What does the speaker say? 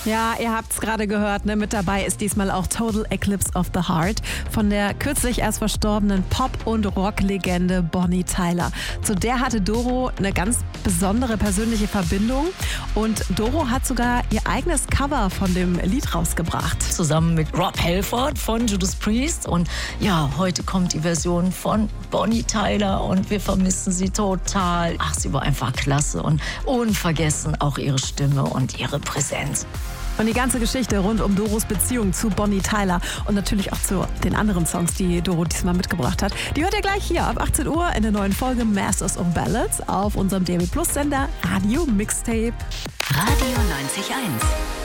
Ja, ihr habt es gerade gehört, ne? Mit dabei ist diesmal auch Total Eclipse of the Heart von der kürzlich erst verstorbenen Pop- und Rocklegende Bonnie Tyler. Zu der hatte Doro eine ganz besondere persönliche Verbindung und Doro hat sogar ihr eigenes Cover von dem Lied rausgebracht. Zusammen mit Rob Halford von Judas Priest. Und ja, heute kommt die Version von Bonnie Tyler und wir vermissen sie total. Ach, sie war einfach klasse und unvergessen auch ihre Stimme und ihre Präsenz. Und die ganze Geschichte rund um Doros Beziehung zu Bonnie Tyler und natürlich auch zu den anderen Songs, die Doro diesmal mitgebracht hat, die hört ihr gleich hier ab 18 Uhr in der neuen Folge Masters of Ballads auf unserem DAB+ Sender Radio Mixtape. Radio 90.1